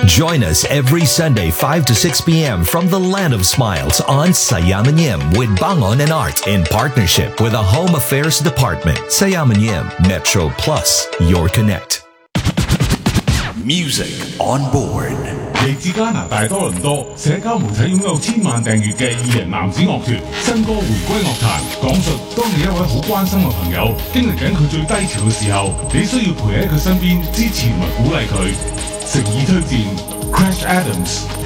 Join us every Sunday 5 to 6 p.m. from the Land of Smiles on Sayamanim with Bangon and Art in partnership with the Home Affairs Department. Sayamanim Metro Plus, your connect. Music on board。 嚟自加拿大多倫多，社交媒體擁有千萬訂閱嘅二人男子樂團，新歌回歸樂壇，講述當你一位好關心嘅朋友經歷緊佢最低潮嘅時候，你需要陪喺佢身邊支持同埋鼓勵佢。誠意推薦 Crash Adams